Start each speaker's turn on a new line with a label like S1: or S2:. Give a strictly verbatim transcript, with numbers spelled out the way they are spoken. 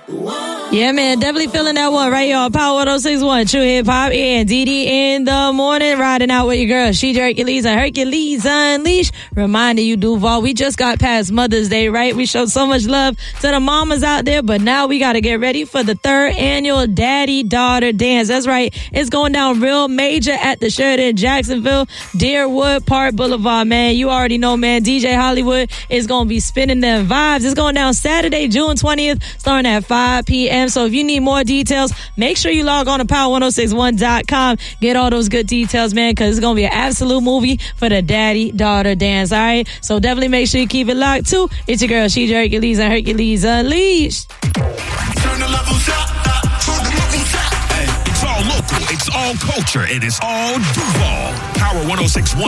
S1: Yeah, man, definitely feeling that one right here on Power one oh six point one. True Hip Hop and D D in the morning, riding out with your girl, She Hercules and Hercules Unleashed. Reminding you, Duval, we just got past Mother's Day, right? We showed so much love to the mamas out there, but now we got to get ready for the third annual Daddy-Daughter Dance. That's right. It's going down real major at the Sheridan Jacksonville, Deerwood Park Boulevard, man. You already know, man, D J Hollywood is going to be spinning them vibes. It's going down Saturday, June twentieth, starting at five p.m. So if you need more details, make sure you log on to power one oh six one dot com. Get all those good details, man, because it's going to be an absolute movie for the Daddy-Daughter Dance, all right? So definitely make sure you keep it locked, too. It's your girl, She Hercules and Hercules Unleashed.
S2: Turn the levels up, up, turn the levels up. Hey, it's all local, it's all culture, and it's all Duval. Power one oh six point one.